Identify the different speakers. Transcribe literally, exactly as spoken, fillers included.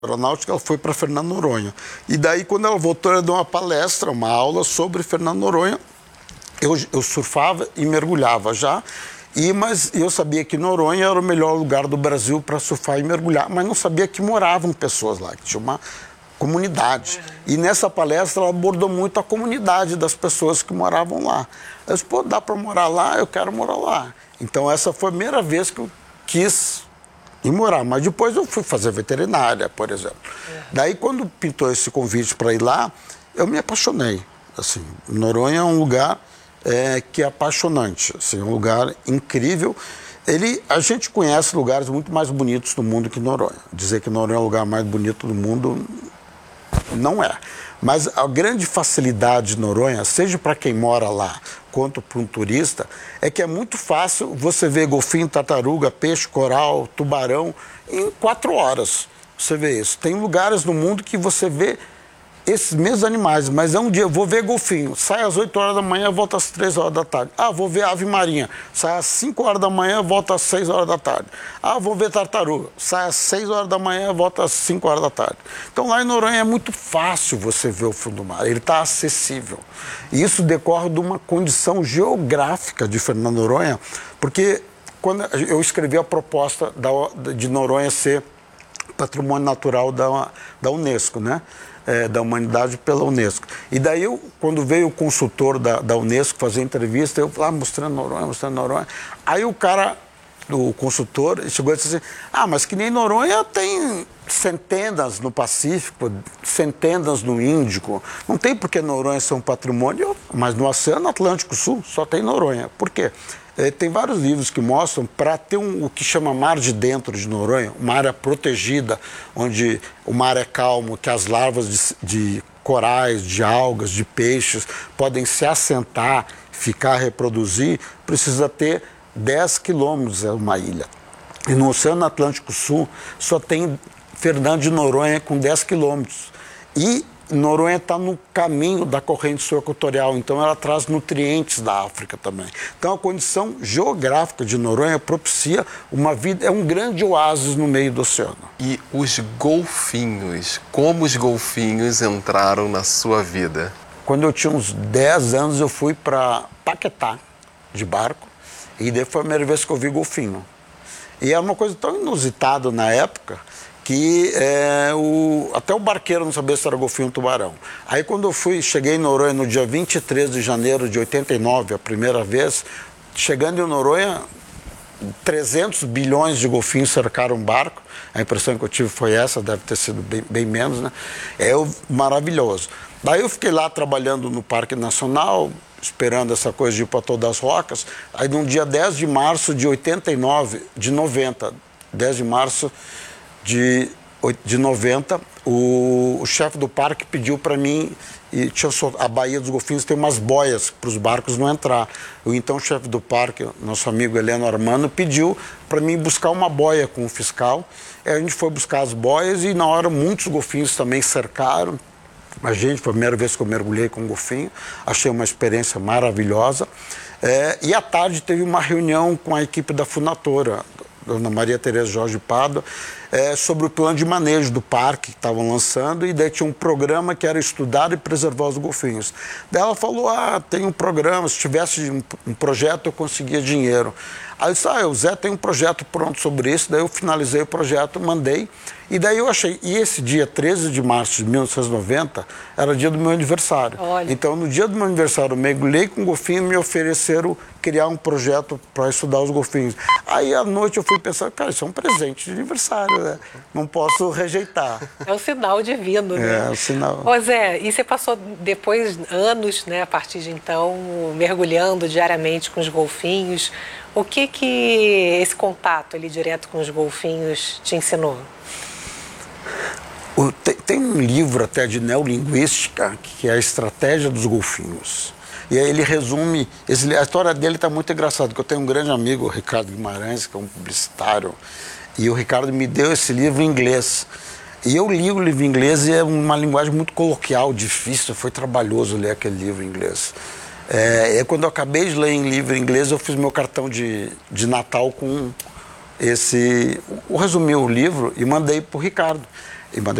Speaker 1: aeronáutica, ela foi para Fernando Noronha. E daí, quando ela voltou, ela deu uma palestra, uma aula sobre Fernando Noronha. Eu, eu surfava e mergulhava já, e, mas eu sabia que Noronha era o melhor lugar do Brasil para surfar e mergulhar, mas não sabia que moravam pessoas lá, que tinha uma comunidade. E nessa palestra ela abordou muito a comunidade das pessoas que moravam lá. Eu disse, pô, dá para morar lá? Eu quero morar lá. Então essa foi a primeira vez que eu quis ir morar, mas depois eu fui fazer veterinária, por exemplo. É. Daí quando pintou esse convite para ir lá, eu me apaixonei. Assim, Noronha é um lugar é, que é apaixonante, assim, um lugar incrível. Ele, a gente conhece lugares muito mais bonitos do mundo que Noronha. Dizer que Noronha é o lugar mais bonito do mundo não é. Mas a grande facilidade de Noronha, seja para quem mora lá, quanto para um turista, é que é muito fácil você ver golfinho, tartaruga, peixe, coral, tubarão, em quatro horas. Você vê isso. Tem lugares no mundo que você vê esses mesmos animais, mas é um dia, vou ver golfinho, sai às oito horas da manhã, volta às três horas da tarde. Ah, vou ver ave marinha, sai às cinco horas da manhã, volta às seis horas da tarde. Ah, vou ver tartaruga, sai às seis horas da manhã, volta às cinco horas da tarde. Então lá em Noronha é muito fácil você ver o fundo do mar, ele está acessível. E isso decorre de uma condição geográfica de Fernando Noronha, porque quando eu escrevi a proposta de Noronha ser patrimônio natural da, da Unesco, né? É, da humanidade pela Unesco. E daí, eu, quando veio o consultor da, da Unesco fazer entrevista, eu falei, ah, mostrando Noronha, mostrando Noronha. Aí o cara, o consultor, chegou e disse assim, ah, mas que nem Noronha tem centenas no Pacífico, centenas no Índico. Não tem por que Noronha ser um patrimônio, mas no Oceano Atlântico Sul só tem Noronha. Por quê? É, tem vários livros que mostram, para ter um, o que chama mar de dentro de Noronha, uma área protegida, onde o mar é calmo, que as larvas de, de corais, de algas, de peixes podem se assentar, ficar, reproduzir, precisa ter dez quilômetros, é uma ilha. E no Oceano Atlântico Sul só tem Fernando de Noronha com dez quilômetros. E Noronha está no caminho da corrente sul equatorial, então ela traz nutrientes da África também. Então a condição geográfica de Noronha propicia uma vida, é um grande oásis no meio do oceano.
Speaker 2: E os golfinhos, como os golfinhos entraram na sua vida?
Speaker 1: Quando eu tinha uns dez anos eu fui para Paquetá de barco e daí foi a primeira vez que eu vi golfinho. E era uma coisa tão inusitada na época, que é, o, até o barqueiro não sabia se era golfinho ou tubarão. Aí quando eu fui, cheguei em Noronha no dia vinte e três de janeiro de oitenta e nove, a primeira vez, chegando em Noronha, trezentos bilhões de golfinhos cercaram o barco. A impressão que eu tive foi essa, deve ter sido bem, bem menos, né? É maravilhoso. Daí eu fiquei lá trabalhando no Parque Nacional, esperando essa coisa de ir para Todas as Rocas. Aí no dia dez de março de oitenta e nove, de noventa, dez de março de, de noventa, o, o chefe do parque pediu para mim, e tinha, a Baía dos Golfinhos tem umas boias para os barcos não entrar. O então chefe do parque, nosso amigo Heleno Armando, pediu para mim buscar uma boia com o fiscal. Aí a gente foi buscar as boias e na hora muitos golfinhos também cercaram a gente. Foi a primeira vez que eu mergulhei com um golfinho, achei uma experiência maravilhosa. É, e à tarde teve uma reunião com a equipe da Funatora, Dona Maria Tereza Jorge Pádua, é, sobre o plano de manejo do parque que estavam lançando, e daí tinha um programa que era estudar e preservar os golfinhos. Daí ela falou, ah, tem um programa, se tivesse um, um projeto eu conseguia dinheiro. Aí eu disse, ah, o Zé tem um projeto pronto sobre isso, daí eu finalizei o projeto, mandei, e daí eu achei, e esse dia treze de março de mil novecentos e noventa era dia do meu aniversário. Olha. Então no dia do meu aniversário eu mergulhei com golfinho e me ofereceram criar um projeto para estudar os golfinhos. Aí à noite eu fui pensar, cara, isso é um presente de aniversário, né? Não posso rejeitar.
Speaker 3: É um sinal divino, né?
Speaker 1: É, um sinal.
Speaker 3: Ô Zé, e você passou depois anos, né, a partir de então, mergulhando diariamente com os golfinhos. O que que esse contato ali direto com os golfinhos te ensinou?
Speaker 1: O, tem, tem um livro até de neolinguística que é a Estratégia dos Golfinhos. E aí ele resume, esse, a história dele está muito engraçada, porque eu tenho um grande amigo, o Ricardo Guimarães, que é um publicitário, e o Ricardo me deu esse livro em inglês. E eu li o livro em inglês e é uma linguagem muito coloquial, difícil, foi trabalhoso ler aquele livro em inglês. É, e quando eu acabei de ler em livro em inglês, eu fiz meu cartão de, de Natal com esse... Eu resumi o livro e mandei para o Ricardo. em uma